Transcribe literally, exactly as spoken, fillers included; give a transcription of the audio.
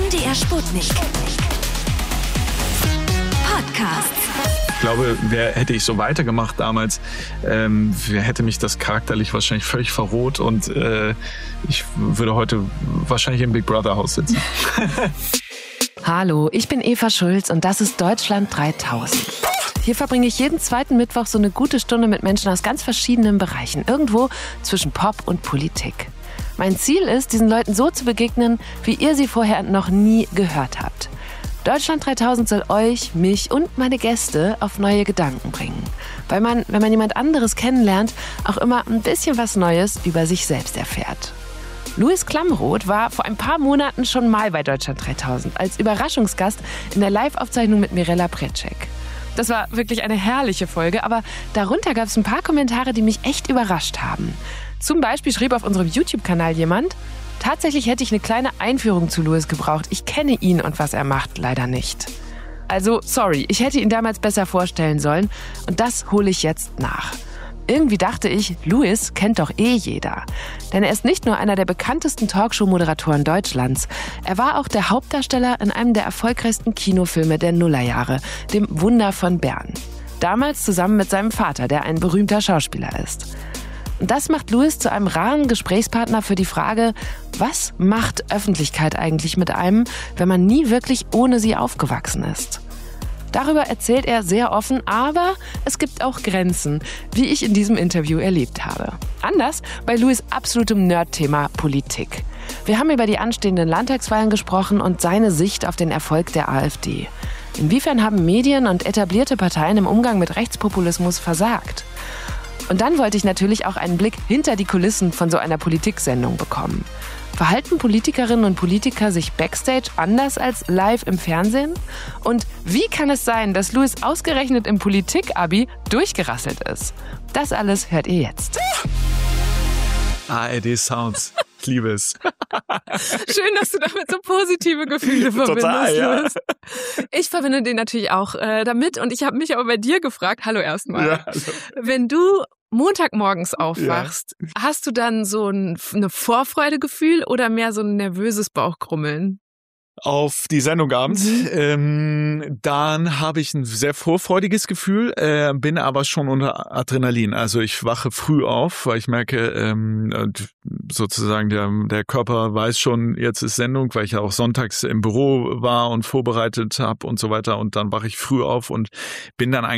M D R Sputnik Podcast. Ich glaube, wer hätte ich so weitergemacht damals, ähm, wer hätte mich das charakterlich wahrscheinlich völlig verroht und äh, ich würde heute wahrscheinlich im Big Brother Haus sitzen. Hallo, ich bin Eva Schulz und das ist Deutschland dreitausend. Hier verbringe ich jeden zweiten Mittwoch so eine gute Stunde mit Menschen aus ganz verschiedenen Bereichen, irgendwo zwischen Pop und Politik. Mein Ziel ist, diesen Leuten so zu begegnen, wie ihr sie vorher noch nie gehört habt. Deutschland dreitausend soll euch, mich und meine Gäste auf neue Gedanken bringen. Weil man, wenn man jemand anderes kennenlernt, auch immer ein bisschen was Neues über sich selbst erfährt. Louis Klamroth war vor ein paar Monaten schon mal bei Deutschland dreitausend als Überraschungsgast in der Live-Aufzeichnung mit Mirella Precek. Das war wirklich eine herrliche Folge, aber darunter gab es ein paar Kommentare, die mich echt überrascht haben. Zum Beispiel schrieb auf unserem YouTube-Kanal jemand: Tatsächlich hätte ich eine kleine Einführung zu Louis gebraucht. Ich kenne ihn und was er macht leider nicht. Also, sorry, ich hätte ihn damals besser vorstellen sollen und das hole ich jetzt nach. Irgendwie dachte ich, Louis kennt doch eh jeder. Denn er ist nicht nur einer der bekanntesten Talkshow-Moderatoren Deutschlands. Er war auch der Hauptdarsteller in einem der erfolgreichsten Kinofilme der Nullerjahre, dem Wunder von Bern. Damals zusammen mit seinem Vater, der ein berühmter Schauspieler ist. Und das macht Louis zu einem raren Gesprächspartner für die Frage, was macht Öffentlichkeit eigentlich mit einem, wenn man nie wirklich ohne sie aufgewachsen ist? Darüber erzählt er sehr offen, aber es gibt auch Grenzen, wie ich in diesem Interview erlebt habe. Anders bei Louis' absolutem Nerd-Thema Politik. Wir haben über die anstehenden Landtagswahlen gesprochen und seine Sicht auf den Erfolg der AfD. Inwiefern haben Medien und etablierte Parteien im Umgang mit Rechtspopulismus versagt? Und dann wollte ich natürlich auch einen Blick hinter die Kulissen von so einer Politiksendung bekommen. Verhalten Politikerinnen und Politiker sich backstage anders als live im Fernsehen? Und wie kann es sein, dass Louis ausgerechnet im Politik-Abi durchgerasselt ist? Das alles hört ihr jetzt. A R D Sounds. Ich liebe es. Schön, dass du damit so positive Gefühle verbindest. Total, ja. Ich verbinde den natürlich auch äh, damit und ich habe mich aber bei dir gefragt, hallo erstmal, Ja, also. wenn du Montagmorgens aufwachst, ja. Hast du dann so ein eine Vorfreudegefühl oder mehr so ein nervöses Bauchkrummeln? Auf die Sendung abends. Mhm. Ähm, dann habe ich ein sehr vorfreudiges Gefühl, äh, bin aber schon unter Adrenalin. Also ich wache früh auf, weil ich merke, ähm, sozusagen der, der Körper weiß schon, jetzt ist Sendung, weil ich ja auch sonntags im Büro war und vorbereitet habe und so weiter. Und dann wache ich früh auf und bin dann eigentlich